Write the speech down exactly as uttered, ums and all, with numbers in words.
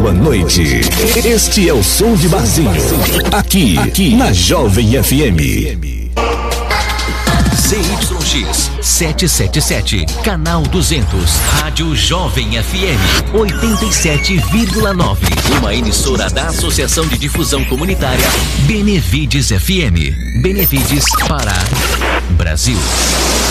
boa noite. Este é o Som de Barzinho, aqui, aqui na Jovem F M. Z Y X setecentos e setenta e sete, canal duzentos, Rádio Jovem F M oitenta e sete vírgula nove, uma emissora da Associação de Difusão Comunitária Benevides F M. Benevides, Pará, Brasil.